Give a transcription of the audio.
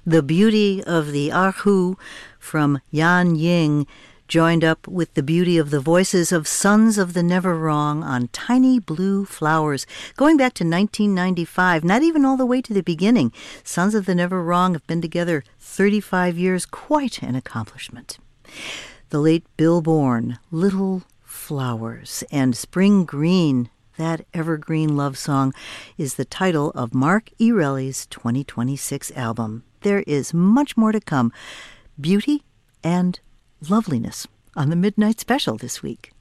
The beauty of the Erhu from Yan Ying joined up with the beauty of the voices of Sons of the Never Wrong on Tiny Blue Flowers. Going back to 1995, not even all the way to the beginning, Sons of the Never Wrong have been together 35 years, quite an accomplishment. The late Bill Bourne, Little Flowers, and Spring Green, that evergreen love song, is the title of Mark Erelli's 2026 album. There is much more to come. Beauty and loveliness on the Midnight Special this week.